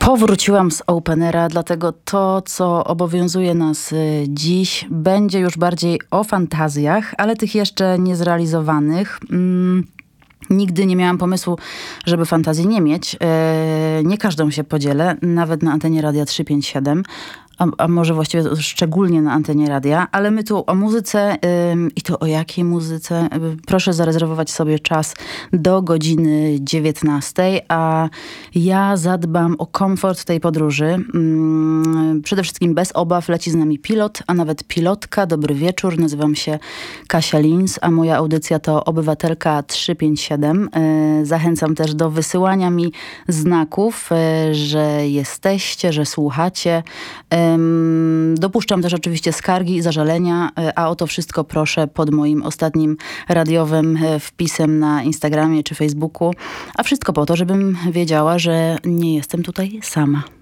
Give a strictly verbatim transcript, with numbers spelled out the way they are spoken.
Powróciłam z Openera, dlatego to, co obowiązuje nas dziś, będzie już bardziej o fantazjach, ale tych jeszcze niezrealizowanych. Mm. Nigdy nie miałam pomysłu, żeby fantazji nie mieć. E, nie każdą się podzielę, nawet na antenie Radia trzysta pięćdziesiąt siedem. A, a może właściwie szczególnie na antenie radia, ale my tu o muzyce ym, i to o jakiej muzyce. Proszę zarezerwować sobie czas do godziny dziewiętnastej, a ja zadbam o komfort tej podróży. Ym, przede wszystkim bez obaw leci z nami pilot, a nawet pilotka. Dobry wieczór, nazywam się Kasia Lins, a moja audycja to Obywatelka trzysta pięćdziesiąt siedem. Yy, zachęcam też do wysyłania mi znaków, yy, że jesteście, że słuchacie. Yy, Dopuszczam też oczywiście skargi i zażalenia, a o to wszystko proszę pod moim ostatnim radiowym wpisem na Instagramie czy Facebooku. A wszystko po to, żebym wiedziała, że nie jestem tutaj sama.